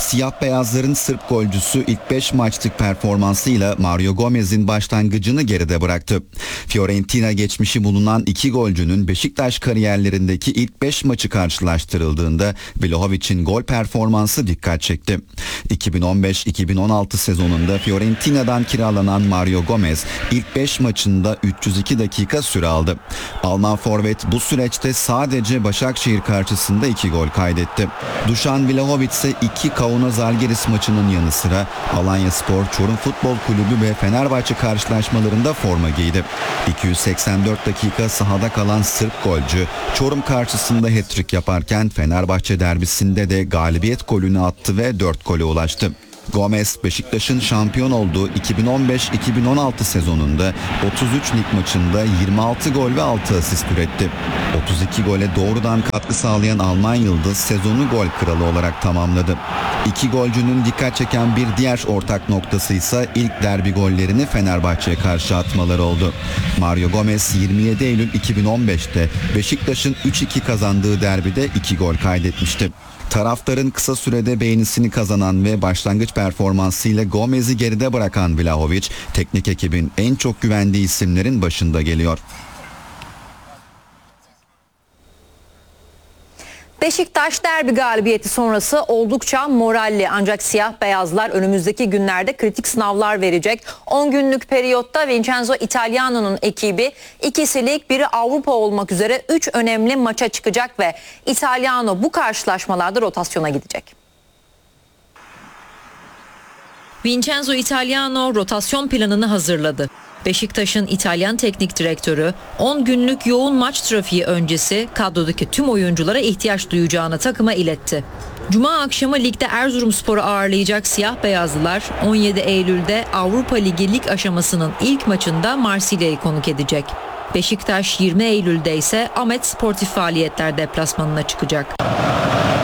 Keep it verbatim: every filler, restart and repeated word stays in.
Siyah beyazların Sırp golcüsü ilk beş maçlık performansıyla Mario Gomez'in başlangıcını geride bıraktı. Fiorentina geçmişi bulunan iki golcünün Beşiktaş kariyerlerindeki ilk beş maçı karşılaştırıldığında Vlahovic'in gol performansı dikkat çekti. iki bin on beş iki bin on altı sezonunda Fiorentina'dan kiralanan Mario Gomez ilk beş maçında üç yüz iki dakika süre aldı. Alman forvet bu süreçte sadece Başakşehir karşısında iki gol kaydetti. Dušan Vlahović ise iki Kaunas Žalgiris maçının yanı sıra Alanyaspor, Çorum Futbol Kulübü ve Fenerbahçe karşılaşmalarında forma giydi. iki yüz seksen dört dakika sahada kalan Sırp golcü Çorum karşısında hat-trick yaparken Fenerbahçe derbisinde de galibiyet golünü attı ve dört gole ulaştı. Gomez, Beşiktaş'ın şampiyon olduğu iki bin on beş iki bin on altı sezonunda otuz üç lig maçında yirmi altı gol ve altı asist üretti. otuz iki gole doğrudan katkı sağlayan Alman yıldız sezonu gol kralı olarak tamamladı. İki golcünün dikkat çeken bir diğer ortak noktası ise ilk derbi gollerini Fenerbahçe'ye karşı atmaları oldu. Mario Gomez yirmi yedi Eylül iki bin on beşte Beşiktaş'ın üç iki kazandığı derbide iki gol kaydetmişti. Taraftarın kısa sürede beğenisini kazanan ve başlangıç performansıyla Gomez'i geride bırakan Vlahović, teknik ekibin en çok güvendiği isimlerin başında geliyor. Beşiktaş derbi galibiyeti sonrası oldukça moralli, ancak siyah beyazlar önümüzdeki günlerde kritik sınavlar verecek. on günlük periyotta Vincenzo Italiano'nun ekibi ikisi lig, biri Avrupa olmak üzere üç önemli maça çıkacak ve Italiano bu karşılaşmalarda rotasyona gidecek. Vincenzo Italiano rotasyon planını hazırladı. Beşiktaş'ın İtalyan teknik direktörü on günlük yoğun maç trafiği öncesi kadrodaki tüm oyunculara ihtiyaç duyacağını takıma iletti. Cuma akşamı ligde Erzurumspor'u ağırlayacak siyah beyazlılar on yedi Eylül'de Avrupa Ligi lig aşamasının ilk maçında Marsilya'yı konuk edecek. Beşiktaş yirmi Eylül'de ise Ahmet Sportif Faaliyetler deplasmanına çıkacak.